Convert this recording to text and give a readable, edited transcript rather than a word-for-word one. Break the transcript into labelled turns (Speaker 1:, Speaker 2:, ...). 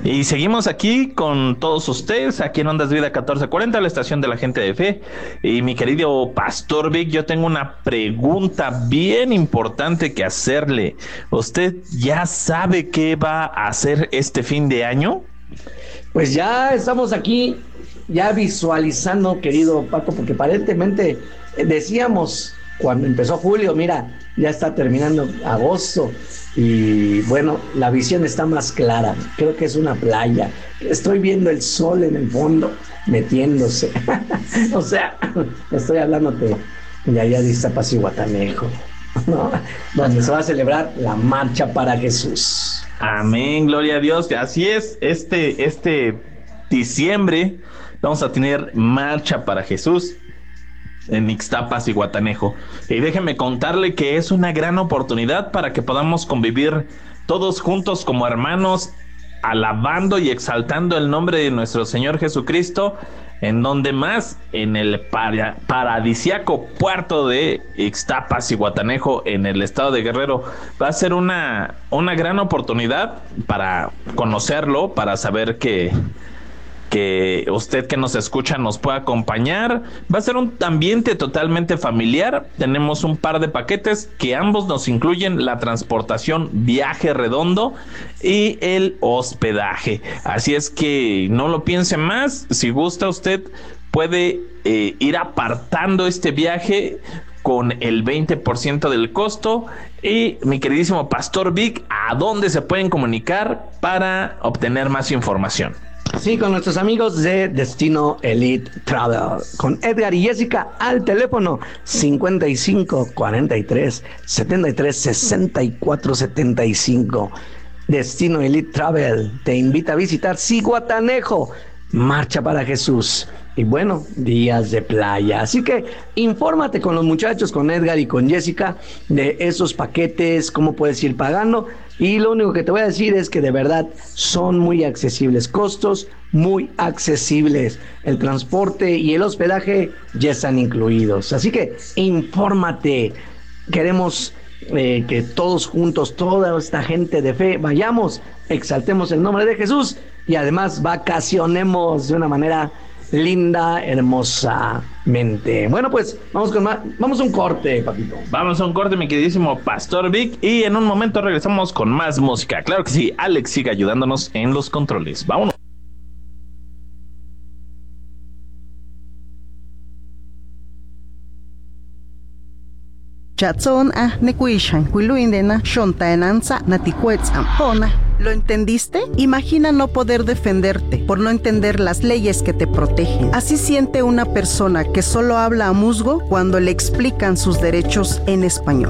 Speaker 1: Y seguimos aquí con todos ustedes, aquí en Ondas Vida 1440, la estación de la gente de fe. Y mi querido Pastor Vic, yo tengo una pregunta bien importante que hacerle. ¿Usted ya sabe qué va a hacer este fin de año?
Speaker 2: Pues ya estamos aquí, ya visualizando, querido Paco, porque aparentemente decíamos cuando empezó julio, mira, ya está terminando agosto y bueno, la visión está más clara. Creo que es una playa. Estoy viendo el sol en el fondo metiéndose. O sea, estoy hablándote de allá de Iztapas y Guatanejo, ¿no? Donde se va a celebrar la marcha para Jesús.
Speaker 1: Amén, gloria a Dios. Así es, este diciembre vamos a tener marcha para Jesús en Ixtapas y Guatanejo. Y déjeme contarle que es una gran oportunidad para que podamos convivir todos juntos como hermanos, alabando y exaltando el nombre de nuestro Señor Jesucristo. ¿En donde más? En el paradisiaco puerto de Ixtapas y Guatanejo, en el estado de Guerrero. Va a ser una gran oportunidad para conocerlo, para saber que usted que nos escucha nos pueda acompañar. Va a ser un ambiente totalmente familiar. Tenemos un par de paquetes que ambos nos incluyen la transportación, viaje redondo y el hospedaje. Así es que no lo piense más. Si gusta, usted puede ir apartando este viaje con el 20% del costo. Y mi queridísimo Pastor Vic, ¿a dónde se pueden comunicar para obtener más información?
Speaker 2: Sí, con nuestros amigos de Destino Elite Travel, con Edgar y Jessica al teléfono 55 43 73 64 75. Destino Elite Travel te invita a visitar Zihuatanejo, marcha para Jesús. Y bueno, días de playa. Así que infórmate con los muchachos, con Edgar y con Jessica, de esos paquetes, cómo puedes ir pagando. Y lo único que te voy a decir es que de verdad son muy accesibles, costos muy accesibles. El transporte y el hospedaje ya están incluidos. Así que infórmate. Queremos que todos juntos, toda esta gente de fe, vayamos, exaltemos el nombre de Jesús y además vacacionemos de una manera linda, hermosamente. Bueno, pues vamos a un corte, papito.
Speaker 1: Vamos a un corte, mi queridísimo Pastor Vic, y en un momento regresamos con más música. Claro que sí, Alex sigue ayudándonos en los controles. Vámonos.
Speaker 3: Chatson nekuishan kuiluindena shontaenanza naticuetzam hona. ¿Lo entendiste? Imagina no poder defenderte por no entender las leyes que te protegen. Así siente una persona que solo habla a musgo cuando le explican sus derechos en español.